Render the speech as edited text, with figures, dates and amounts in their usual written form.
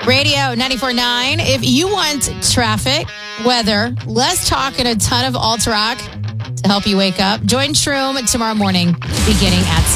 Radio 94.9. If you want traffic, weather, less talk, and a ton of alt rock to help you wake up, join Shroom tomorrow morning beginning at 6.